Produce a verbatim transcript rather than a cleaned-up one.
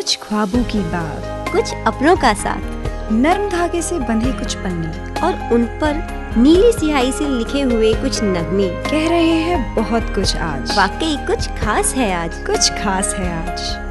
कुछ ख्वाबों की बात, कुछ अपनों का साथ, नर्म धागे से बंधे कुछ पन्ने और उन पर नीली स्याही से लिखे हुए कुछ नगमे कह रहे हैं बहुत कुछ आज। वाकई कुछ खास है आज। कुछ खास है आज।